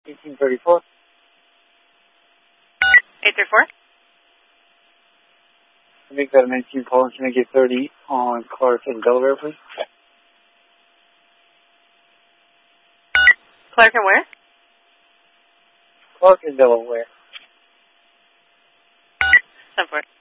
1834. 834. Make that a 19 Poland to make it 30 on Clark and Delaware, please. Clark and where? Clark and Delaware. 10-4.